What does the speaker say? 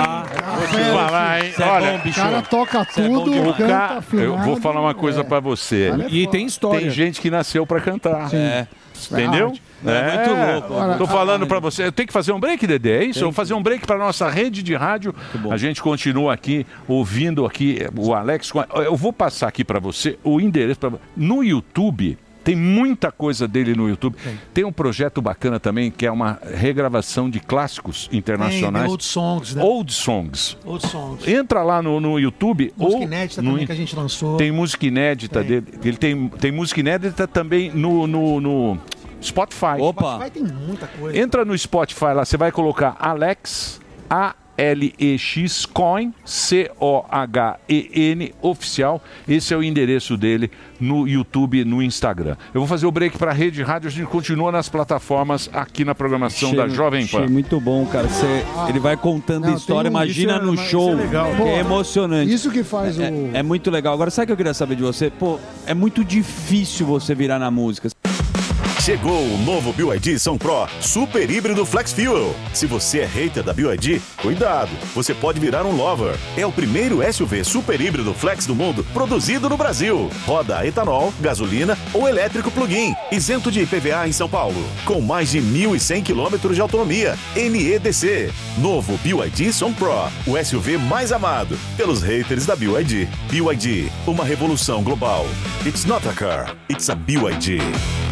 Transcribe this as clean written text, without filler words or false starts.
Vou te falar, hein? Olha, o cara toca tudo, canta afinado. Eu vou falar uma coisa pra você. E tem história. Tem gente que nasceu pra cantar. É. Entendeu? É muito louco. Tô falando pra você. Eu tenho que fazer um break, Dedê, é isso? Eu vou fazer um break pra nossa rede de rádio. A gente continua aqui, ouvindo aqui o Alex. Eu vou passar aqui pra você o endereço. No YouTube... Tem muita coisa dele no YouTube. Tem um projeto bacana também, que é uma regravação de clássicos internacionais. Tem Old Songs, né? Old Songs. Old Songs. Entra lá no YouTube. Música inédita também que a gente lançou. Tem música inédita dele. Ele tem música inédita também no Spotify. Opa! Spotify tem muita coisa. Entra no Spotify lá, você vai colocar Alex, ALEX Cohen, COHEN oficial. Esse é o endereço dele no YouTube e no Instagram. Eu vou fazer o break para a Rede Rádio. A gente continua nas plataformas aqui na programação da Jovem Pan. Achei muito bom, cara. Ele vai contando história, imagina no show. Isso é legal. Que é emocionante. Isso que faz É muito legal. Agora, sabe o que eu queria saber de você? Pô, é muito difícil você virar na música. Chegou o novo BYD São Pro Super Híbrido Flex Fuel. Se você é hater da BYD, cuidado, você pode virar um lover. É o primeiro SUV Super Híbrido Flex do mundo produzido no Brasil. Roda a etanol, gasolina ou elétrico plug-in, isento de IPVA em São Paulo, com mais de 1.100 quilômetros de autonomia, NEDC. Novo BYD São Pro, o SUV mais amado pelos haters da BYD. BYD, uma revolução global. It's not a car, it's a BYD.